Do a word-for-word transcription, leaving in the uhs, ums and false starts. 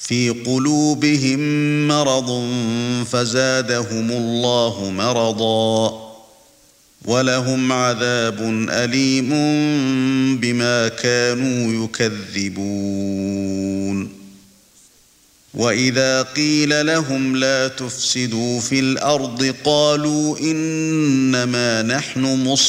في قلوبهم مرض فزادهم الله مرضا ولهم عذاب أليم بما كانوا يكذبون وإذا قيل لهم لا تفسدوا في الأرض قالوا إنما نحن مصلحون